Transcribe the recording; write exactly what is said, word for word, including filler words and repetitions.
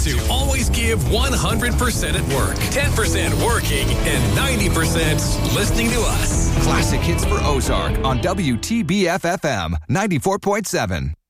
to always give one hundred percent at work, ten percent working, and ninety percent listening to us. Classic hits for Ozark on W T B F F M ninety-four point seven.